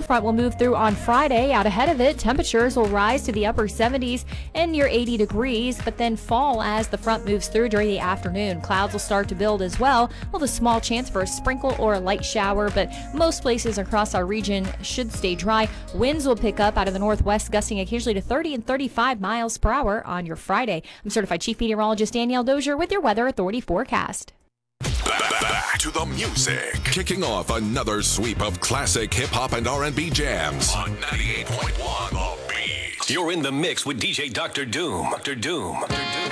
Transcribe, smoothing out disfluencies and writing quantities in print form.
Front will move through on Friday. Out ahead of it, temperatures will rise to the upper 70s and near 80 degrees, but then fall as the front moves through during the afternoon. Clouds will start to build as well, with a small chance for a sprinkle or a light shower, but most places across our region should stay dry. Winds will pick up out of the northwest, gusting occasionally to 30 and 35 miles per hour on your Friday. I'm Certified Chief Meteorologist Danielle Dozier with your Weather Authority forecast. Back to the music. Kicking off another sweep of classic hip-hop and R&B jams on 98.1 The Beat. You're in the mix with DJ Dr. Doom. Dr. Doom. Dr. Doom.